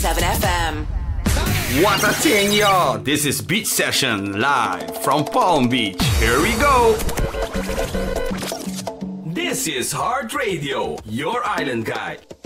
101.7 FM. What a thing, y'all! This is Beach Session live from Palm Beach. Here we go! This is Heart Radio, your island guide.